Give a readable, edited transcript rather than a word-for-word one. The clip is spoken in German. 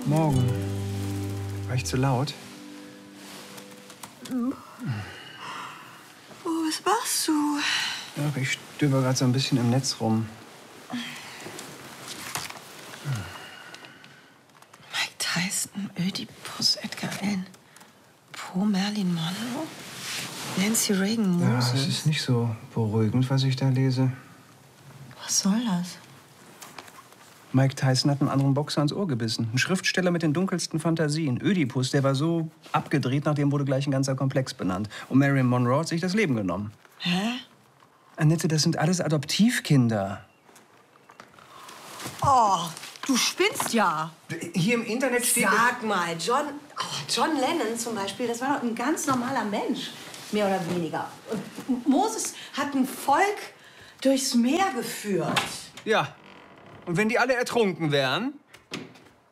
Morgen. War ich zu laut? Oh, was machst du? Ach, ich stöber gerade so ein bisschen im Netz rum. Mike Tyson, Ödipus, Edgar Allan Poe, Marilyn Monroe, Nancy Reagan, Ja, Moses. es ist nicht so beruhigend, was ich da lese. Was soll das? Mike Tyson hat einen anderen Boxer ans Ohr gebissen. Ein Schriftsteller mit den dunkelsten Fantasien. Ödipus, der war so abgedreht, nach dem wurde gleich ein ganzer Komplex benannt. Und Marilyn Monroe hat sich das Leben genommen. Hä? Annette, das sind alles Adoptivkinder. Oh, du spinnst ja. Hier im Internet steht... Sag mal, John Lennon zum Beispiel, das war doch ein ganz normaler Mensch, mehr oder weniger. Und Moses hat ein Volk durchs Meer geführt. Ja. Und wenn die alle ertrunken wären?